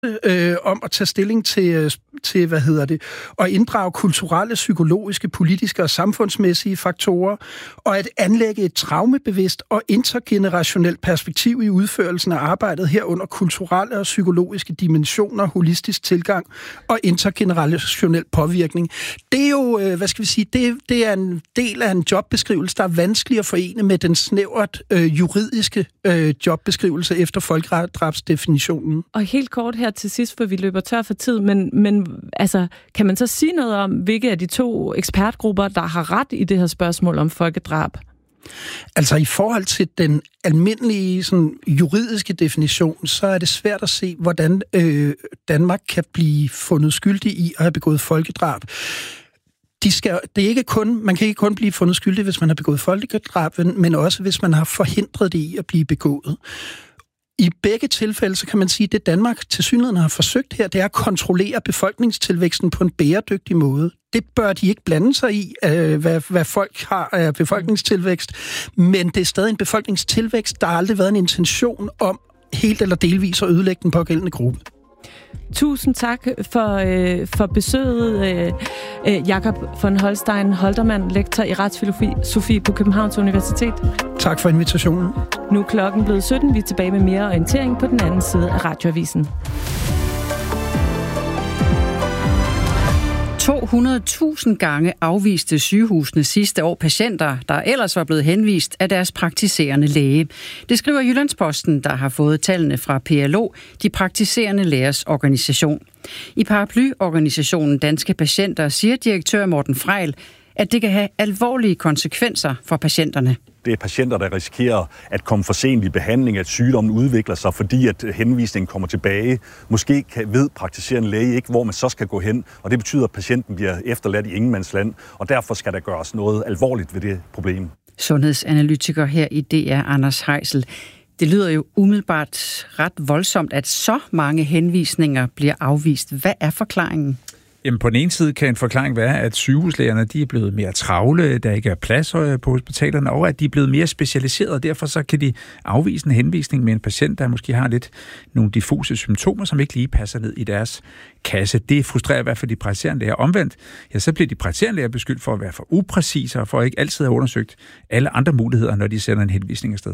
om at tage stilling til og inddrage kulturelle, psykologiske, politiske og samfundsmæssige faktorer, og at anlægge et traumebevidst og intergenerationelt perspektiv i udførelsen af arbejdet herunder kulturelle og psykologiske dimensioner, holistisk tilgang og intergenerationel påvirkning. Det er jo, det er en del af en jobbeskrivelse, der er vanskelig at forene med den snævert juridiske jobbeskrivelse efter folkedrabsdefinitionen. Og helt kort her til sidst, for vi løber tør for tid, men altså, kan man så sige noget om, hvilke af de to ekspertgrupper, der har ret i det her spørgsmål om folkedrab? Altså i forhold til den almindelige sådan, juridiske definition, så er det svært at se, hvordan Danmark kan blive fundet skyldig i at have begået folkedrab. Man kan ikke kun blive fundet skyldig, hvis man har begået folkedrab, men også hvis man har forhindret det i at blive begået. I begge tilfælde, så kan man sige, at det Danmark tilsyneladende har forsøgt her, det er at kontrollere befolkningstilvæksten på en bæredygtig måde. Det bør de ikke blande sig i, hvad folk har af befolkningstilvækst, men det er stadig en befolkningstilvækst, der har aldrig været en intention om helt eller delvis at ødelægge den pågældende gruppe. Tusind tak for besøget, Jakob von Holstein-Holtermann, lektor i retsfilosofi på Københavns Universitet. Tak for invitationen. Nu er klokken blevet 17. Vi er tilbage med mere orientering på den anden side af Radioavisen. 200.000 gange afviste sygehusene sidste år patienter, der ellers var blevet henvist af deres praktiserende læge. Det skriver Jyllandsposten, der har fået tallene fra PLO, de praktiserende lægers organisation. I paraplyorganisationen Danske Patienter siger direktør Morten Frejl, at det kan have alvorlige konsekvenser for patienterne. Det er patienter, der risikerer at komme for sent i behandling, at sygdommen udvikler sig, fordi at henvisningen kommer tilbage. Måske ved praktiserende læge ikke, hvor man så skal gå hen, og det betyder, at patienten bliver efterladt i ingenmandsland, og derfor skal der gøres noget alvorligt ved det problem. Sundhedsanalytiker her i DR, Anders Heisel. Det lyder jo umiddelbart ret voldsomt, at så mange henvisninger bliver afvist. Hvad er forklaringen? Jamen på den ene side kan en forklaring være, at sygehuslægerne de er blevet mere travle, der ikke er plads på hospitalerne, og at de er blevet mere specialiserede, og derfor så kan de afvise en henvisning med en patient, der måske har nogle diffuse symptomer, som ikke lige passer ned i deres kasse. Det frustrerer i hvert fald de praktiserende læger. Omvendt, ja, så bliver de praktiserende læger beskyldt for at være for upræcise og for at ikke altid have undersøgt alle andre muligheder, når de sender en henvisning afsted.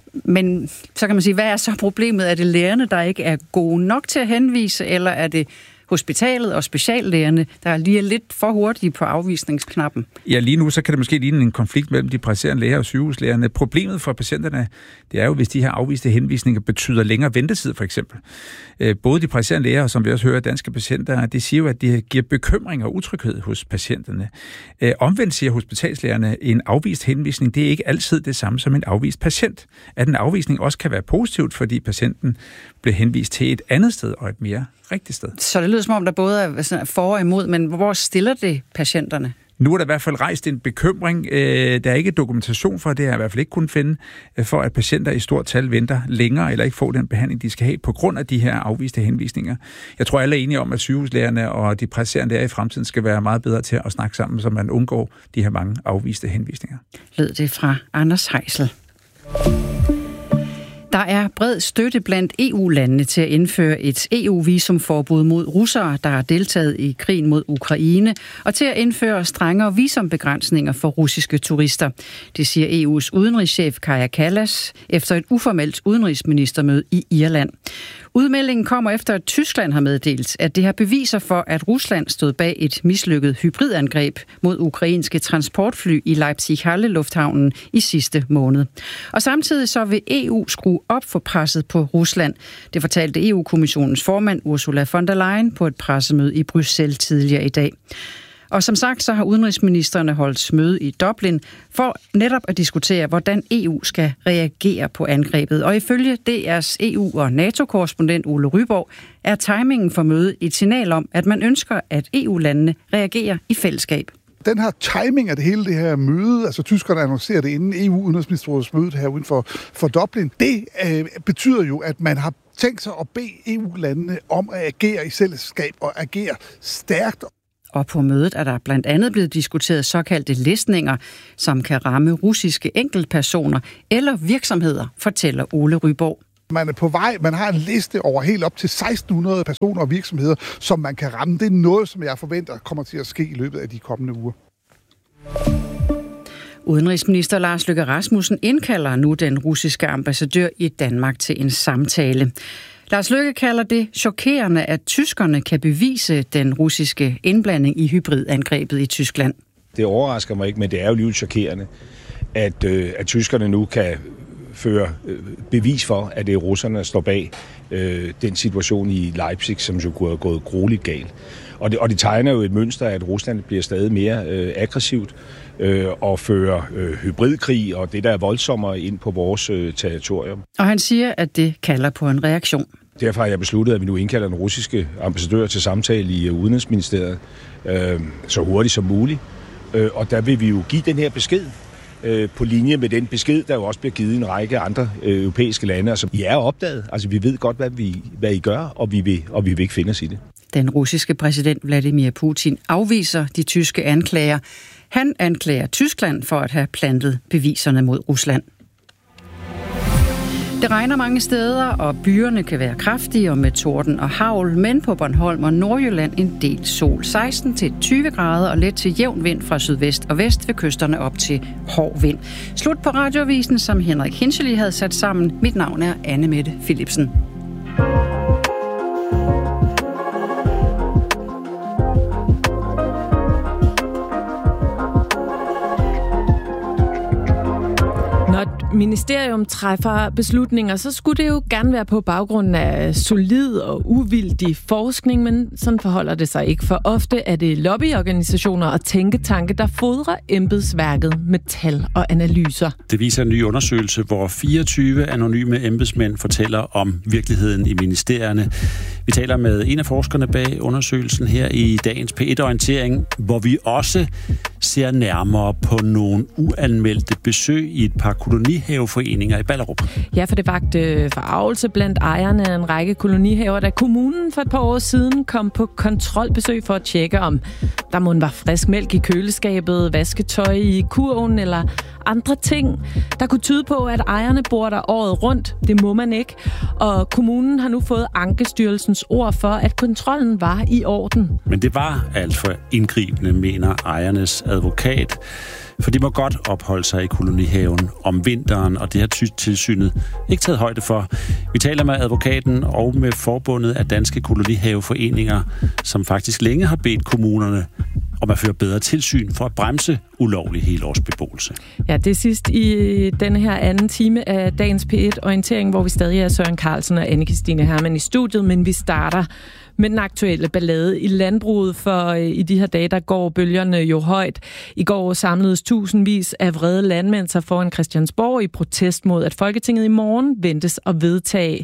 Men så kan man sige, hvad er så problemet? Er det lægerne, der ikke er gode nok til at henvise, eller er det hospitalet og speciallægerne, der lige er lidt for hurtige på afvisningsknappen? Ja, lige nu så kan det måske ligne en konflikt mellem de praktiserende læger og sygehuslægerne. Problemet for patienterne, det er jo, hvis de her afviste henvisninger betyder længere ventetid, for eksempel. Både de praktiserende læger, og som vi også hører Danske Patienter, det siger jo, at det giver bekymring og utryghed hos patienterne. Omvendt siger hospitalslægerne, en afvist henvisning, det er ikke altid det samme som en afvist patient. At en afvisning også kan være positivt, fordi patienten bliver henvist til et andet sted og et mere rigtigt sted. Så det lyder som om, der både er for og imod, men hvor stiller det patienterne? Nu er der i hvert fald rejst en bekymring. Der er ikke dokumentation for, det har jeg i hvert fald ikke kunnet finde, for at patienter i stort tal venter længere eller ikke får den behandling, de skal have på grund af de her afviste henvisninger. Jeg tror, alle er enige om, at sygehuslægerne og de praktiserende læger i fremtiden skal være meget bedre til at snakke sammen, så man undgår de her mange afviste henvisninger. Lød det fra Anders Heisel. Der er bred støtte blandt EU-landene til at indføre et EU-visumforbud mod russere, der har deltaget i krigen mod Ukraine, og til at indføre strengere visumbegrænsninger for russiske turister. Det siger EU's udenrigschef Kaja Kallas efter et uformelt udenrigsministermøde i Irland. Udmeldingen kommer efter, at Tyskland har meddelt, at det har beviser for, at Rusland stod bag et mislykket hybridangreb mod ukrainske transportfly i Leipzig-Halle-lufthavnen i sidste måned. Og samtidig så vil EU skrue op for presset på Rusland. Det fortalte EU-kommissionens formand Ursula von der Leyen på et pressemøde i Bruxelles tidligere i dag. Og som sagt, så har udenrigsministrene holdt møde i Dublin for netop at diskutere, hvordan EU skal reagere på angrebet. Og ifølge DR's EU- og NATO-korrespondent Ole Ryborg er timingen for mødet et signal om, at man ønsker, at EU-landene reagerer i fællesskab. Den her timing af det hele det her møde, altså tyskerne annoncerer det inden EU-udenrigsministeriets møde her uden for Dublin, det betyder jo, at man har tænkt sig at bede EU-landene om at agere i selskab og agere stærkt. Og på mødet er der blandt andet blevet diskuteret såkaldte listninger, som kan ramme russiske enkeltpersoner eller virksomheder, fortæller Ole Ryborg. Man er på vej, man har en liste over helt op til 1600 personer og virksomheder, som man kan ramme. Det er noget, som jeg forventer kommer til at ske i løbet af de kommende uger. Udenrigsminister Lars Løkke Rasmussen indkalder nu den russiske ambassadør i Danmark til en samtale. Lars Løkke kalder det chokerende, at tyskerne kan bevise den russiske indblanding i hybridangrebet i Tyskland. Det overrasker mig ikke, men det er jo lige chokerende, at tyskerne nu kan føre bevis for, at det er russerne, der står bag den situation i Leipzig, som jo kunne have gået grueligt galt. Og det tegner jo et mønster, at Rusland bliver stadig mere aggressivt og fører hybridkrig og det, der er voldsommere ind på vores territorium. Og han siger, at det kalder på en reaktion. Derfor har jeg besluttet, at vi nu indkalder den russiske ambassadør til samtale i Udenrigsministeriet så hurtigt som muligt. Og der vil vi jo give den her besked på linje med den besked, der jo også bliver givet i en række andre europæiske lande. Altså, I er opdaget. Altså, vi ved godt, hvad I gør, og vi vil ikke finde os i det. Den russiske præsident Vladimir Putin afviser de tyske anklager. Han anklager Tyskland for at have plantet beviserne mod Rusland. Det regner mange steder, og byerne kan være kraftige og med torden og hagl, men på Bornholm og Nordjylland en del sol. 16-20 grader og let til jævn vind fra sydvest og vest ved kysterne op til hård vind. Slut på radioavisen, som Henrik Hinchely havde sat sammen. Mit navn er Anne Mette Philipsen. Når et ministerium træffer beslutninger, så skulle det jo gerne være på baggrund af solid og uvildig forskning, men sådan forholder det sig ikke. For ofte er det lobbyorganisationer og tænketanke, der fodrer embedsværket med tal og analyser. Det viser en ny undersøgelse, hvor 24 anonyme embedsmænd fortæller om virkeligheden i ministerierne. Vi taler med en af forskerne bag undersøgelsen her i dagens P1-orientering, hvor vi også ser nærmere på nogle uanmeldte besøg i et par kolonihaveforeninger i Ballerup. Ja, for det vagte forargelse blandt ejerne af en række kolonihaver, da kommunen for et par år siden kom på kontrolbesøg for at tjekke, om der må var frisk mælk i køleskabet, vasketøj i kurven eller andre ting, der kunne tyde på, at ejerne bor der året rundt. Det må man ikke. Og kommunen har nu fået Ankestyrelsens ord for, at kontrollen var i orden. Men det var alt for indgribende, mener ejernes advokat. For de må godt opholde sig i kolonihaven om vinteren, og det har tilsynet ikke taget højde for. Vi taler med advokaten og med forbundet af danske kolonihaveforeninger, som faktisk længe har bedt kommunerne om at føre bedre tilsyn for at bremse ulovlig helårsbeboelse. Ja, det er sidst i denne her anden time af dagens P1-orientering, hvor vi stadig er Søren Carlsen og Anne-Kristine Hermann i studiet, men vi starter med den aktuelle ballade i landbruget, for i de her dage, der går bølgerne jo højt. I går samledes tusindvis af vrede landmænd sig foran Christiansborg i protest mod, at Folketinget i morgen ventes at vedtage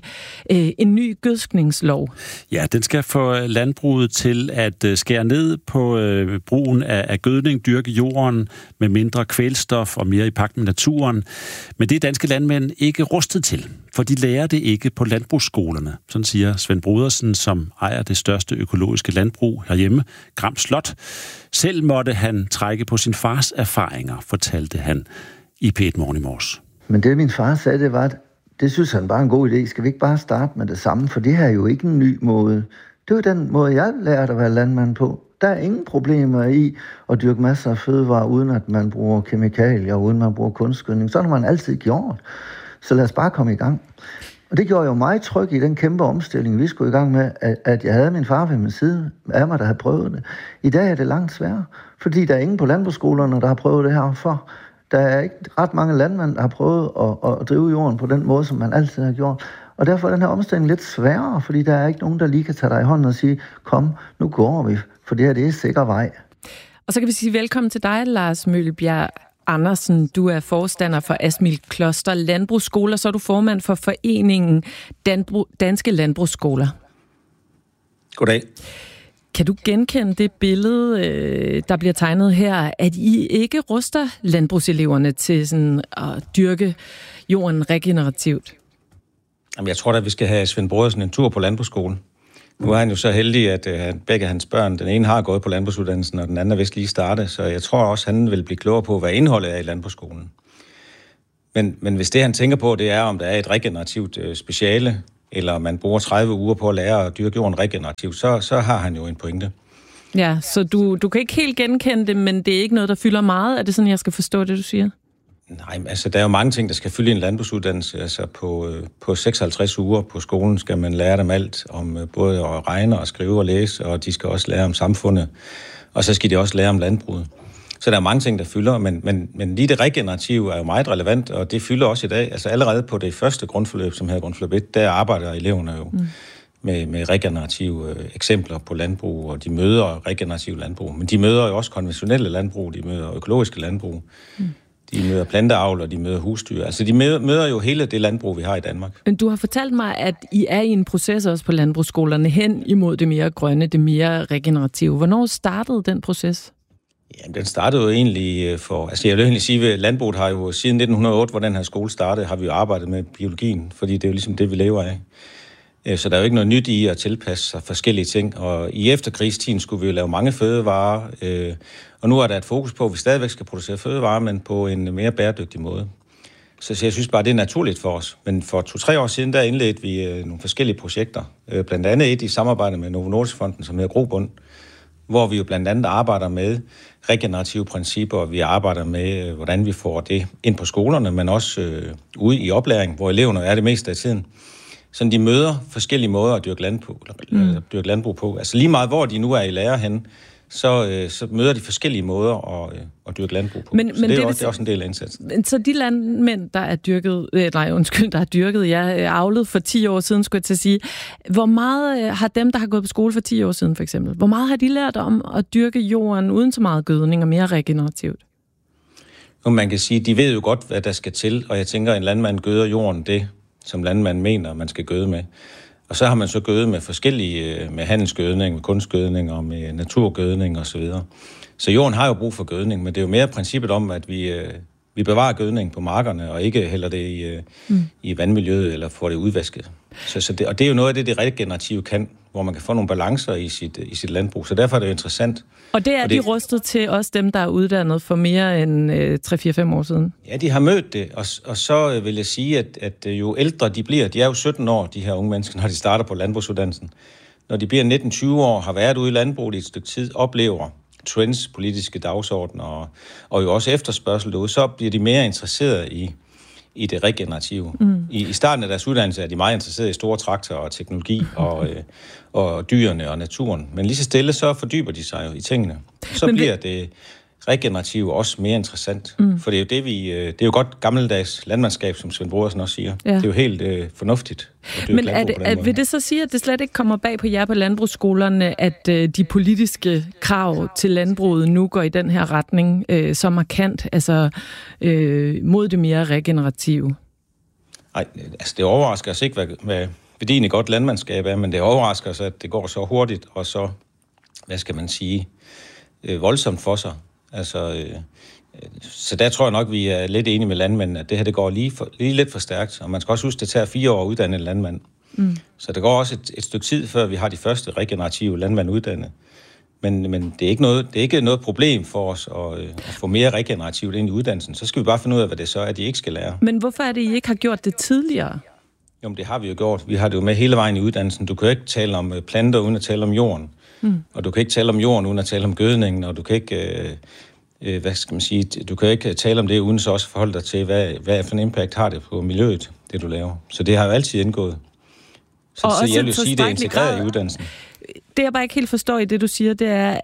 en ny gødskningslov. Ja, den skal få landbruget til at skære ned på brugen af gødning, dyrke jorden med mindre kvælstof og mere i pagt med naturen. Men det er danske landmænd ikke rustet til, for de lærer det ikke på landbrugsskolerne. Sådan siger Svend Brodersen, som ejer det største økologiske landbrug herhjemme, Gram Slot. Selv måtte han trække på sin fars erfaringer, fortalte han i P1 Morgen i morges. Men det min far sagde, det var, at det synes han bare en god idé. Skal vi ikke bare starte med det samme? For det her er jo ikke en ny måde. Det var den måde, jeg lærte at være landmand på. Der er ingen problemer i at dyrke masser af fødevarer, uden at man bruger kemikalier, uden man bruger kunstgødning. Sådan har man altid gjort. Så lad os bare komme i gang. Og det gjorde jo mig tryg i den kæmpe omstilling, vi skulle i gang med, at jeg havde min far ved min side af mig, der havde prøvet det. I dag er det langt sværere, fordi der er ingen på landbrugsskolerne, der har prøvet det her for. Der er ikke ret mange landmænd, der har prøvet at drive jorden på den måde, som man altid har gjort. Og derfor er den her omstilling lidt sværere, fordi der er ikke nogen, der lige kan tage dig i hånden og sige, kom, nu går vi, for det her det er sikker vej. Og så kan vi sige velkommen til dig, Lars Møllebjerg Andersen. Du er forstander for Asmild Kloster Landbrugsskoler, så er du formand for foreningen Danske Landbrugsskoler. Goddag. Kan du genkende det billede, der bliver tegnet her, at I ikke ruster landbrugseleverne til sådan at dyrke jorden regenerativt? Jamen, jeg tror da, vi skal have Svend Brodersen en tur på landbrugsskolen. Nu er han jo så heldig, at begge hans børn, den ene har gået på landbrugsuddannelsen, og den anden er vist lige startet, så jeg tror også, han vil blive klogere på, hvad indholdet er i landbrugsskolen. Men hvis det, han tænker på, det er, om der er et regenerativt speciale, eller man bruger 30 uger på at lære at dyrke jorden regenerativt, så har han jo en pointe. Ja, så du kan ikke helt genkende det, men det er ikke noget, der fylder meget. Er det sådan, jeg skal forstå det, du siger? Nej, altså der er jo mange ting, der skal fylde en landbrugsuddannelse. Altså på 56 uger på skolen skal man lære dem alt om både at regne og skrive og læse, og de skal også lære om samfundet, og så skal de også lære om landbruget. Så der er mange ting, der fylder, men lige det regenerative er jo meget relevant, og det fylder også i dag. Altså allerede på det første grundforløb, som hedder grundforløb 1, der arbejder eleverne jo med regenerative eksempler på landbrug, og de møder regenerative landbrug. Men de møder jo også konventionelle landbrug, de møder økologiske landbrug, de møder planteavl, og de møder husdyr. Altså de møder jo hele det landbrug, vi har i Danmark. Men du har fortalt mig, at I er i en proces også på landbrugsskolerne hen imod det mere grønne, det mere regenerative. Hvornår startede den proces? Jamen, den startede jo egentlig jeg vil egentlig sige, at landbruget har jo siden 1908, hvor den her skole startede, har vi jo arbejdet med biologien, fordi det er jo ligesom det, vi lever af. Så der er jo ikke noget nyt i at tilpasse sig forskellige ting, og i efterkrigstiden skulle vi jo lave mange fødevarer, og nu er der et fokus på, at vi stadigvæk skal producere fødevarer, men på en mere bæredygtig måde. Så jeg synes bare, det er naturligt for os. Men for 2-3 år siden, der indledte vi nogle forskellige projekter, blandt andet et i samarbejde med Novo Nordisk Fonden, som hedder Grobund, hvor vi jo blandt andet arbejder med regenerative principper, og vi arbejder med, hvordan vi får det ind på skolerne, men også ude i oplæring, hvor eleverne er det meste af tiden. Så de møder forskellige måder at dyrke landbrug på. Altså lige meget, hvor de nu er i lære henne, så møder de forskellige måder at dyrke landbrug på. Men det er også en del af indsatsen. Så de landmænd, der er dyrket, avlet for 10 år siden, skulle jeg til at sige, hvor meget har dem, der har gået på skole for 10 år siden for eksempel, hvor meget har de lært om at dyrke jorden uden så meget gødning og mere regenerativt? Jo, man kan sige, de ved jo godt, hvad der skal til, og jeg tænker, at en landmand gøder jorden det, som landmanden mener, man skal gøde med. Og så har man så gødet med forskellige, med handelsgødning, med kunstgødning og med naturgødning osv. Så jorden har jo brug for gødning, men det er jo mere princippet om, at vi bevarer gødning på markerne, og ikke hælder det i vandmiljøet eller får det udvasket. Og det er jo noget af det regenerative kan, hvor man kan få nogle balancer i sit landbrug. Så derfor er det jo interessant. Og det er de rustet til også dem, der er uddannet for mere end 3-4-5 år siden? Ja, de har mødt det, og så vil jeg sige, at jo ældre de bliver, de er jo 17 år, de her unge mennesker, når de starter på landbrugsuddannelsen. Når de bliver 19-20 år, har været ude i landbruget i et stykke tid, oplever trends, politiske dagsordner og jo også efterspørgsel derude, så bliver de mere interesserede i det regenerative. I starten af deres uddannelse er de meget interesserede i store traktorer og teknologi og dyrene og naturen. Men lige så stille, så fordyber de sig jo i tingene. Så bliver det regenerative også mere interessant. For det er jo det er jo godt gammeldags landmandskab, som Svend Brodersen også siger. Ja. Det er jo helt fornuftigt. Men vil det så sige, at det slet ikke kommer bag på jer på landbrugsskolerne, at de politiske krav til landbruget nu går i den her retning så markant, altså mod det mere regenerative? Nej, altså det overrasker os ikke, hvad værdien i godt landmandskab er, men det overrasker os, at det går så hurtigt og så, hvad skal man sige, voldsomt for sig. Altså, så der tror jeg nok, vi er lidt enige med landmændene, at det her det går lige lidt for stærkt. Og man skal også huske, at det tager 4 år at uddanne en landmand. Så der går også et stykke tid, før vi har de første regenerative landmænd uddannet. Men det er ikke noget problem for os at få mere regenerativt ind i uddannelsen. Så skal vi bare finde ud af, hvad det så er, de ikke skal lære. Men hvorfor er det, I ikke har gjort det tidligere? Jo, det har vi jo gjort. Vi har det jo med hele vejen i uddannelsen. Du kan jo ikke tale om planter uden at tale om jorden. Og du kan ikke tale om jorden uden at tale om gødningen, og du kan ikke, du kan ikke tale om det uden så også forholde dig til, hvad for en impact har det på miljøet, det du laver. Så det har jo altid indgået. Så jeg vil sige, at det er integreret i uddannelsen. Det jeg bare ikke helt forstår i det, du siger, det er,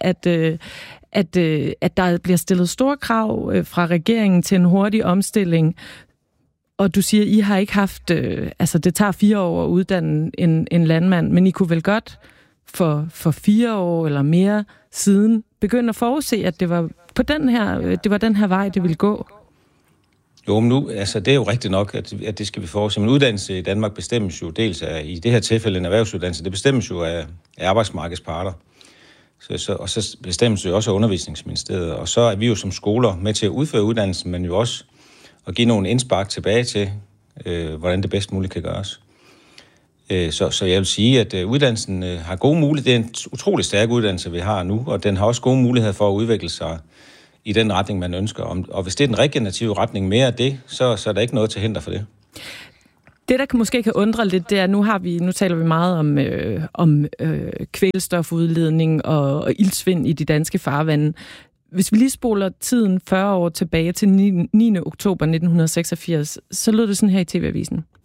at der bliver stillet store krav fra regeringen til en hurtig omstilling, og du siger, I har ikke haft, det tager 4 år at uddanne en landmand, men I kunne vel godt for 4 år eller mere siden begynde at forudse, at det var den her vej, det ville gå? Jo, men nu, det er jo rigtigt nok, at det skal vi forudse. Men uddannelse i Danmark bestemmes jo dels af, i det her tilfælde en erhvervsuddannelse, det bestemmes jo af arbejdsmarkedsparter. Og så bestemmes det jo også af Undervisningsministeriet. Og så er vi jo som skoler med til at udføre uddannelsen, men jo også at give nogle indspark tilbage til, hvordan det bedst muligt kan gøres. Så jeg vil sige, at uddannelsen har gode muligheder. Det er en utrolig stærk uddannelse, vi har nu, og den har også gode muligheder for at udvikle sig i den retning, man ønsker. Og hvis det er den regenerative retning mere af det, så er der ikke noget til hinder for det. Det, der måske kan undre lidt, det er, nu taler vi meget om kvælstofudledning og iltsvind i de danske farvande. Hvis vi lige spoler tiden 40 år tilbage til 9. oktober 1986, så lød det sådan her i TV-avisen.